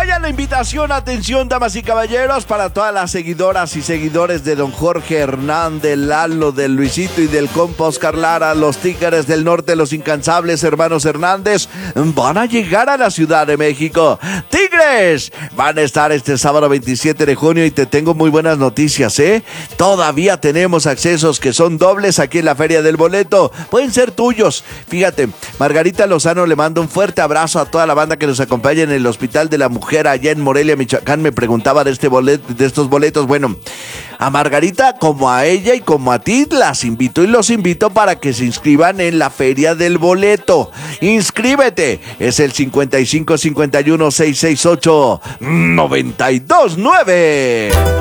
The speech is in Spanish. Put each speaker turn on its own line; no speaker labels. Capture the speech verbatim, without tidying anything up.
Vaya la invitación, atención, damas y caballeros, para todas las seguidoras y seguidores de don Jorge Hernández, Lalo, del Luisito y del compa Oscar Lara, los Tigres del Norte, los incansables hermanos Hernández, van a llegar a la Ciudad de México. ¡Tigres! Van a estar este sábado veintisiete de junio y te tengo muy buenas noticias, ¿eh? Todavía tenemos accesos que son dobles aquí en la Feria del Boleto. Pueden ser tuyos. Fíjate, Margarita Lozano le manda un fuerte abrazo a toda la banda que nos acompaña en el Hospital de la Mujer allá en Morelia, Michoacán. Me preguntaba de, este boleto, de estos boletos. Bueno, a Margarita como a ella y como a ti las invito y los invito para que se inscriban en la Feria del Boleto. Inscríbete, es el cincuenta y cinco cincuenta y uno seiscientos sesenta y ocho noventa y dos nueve.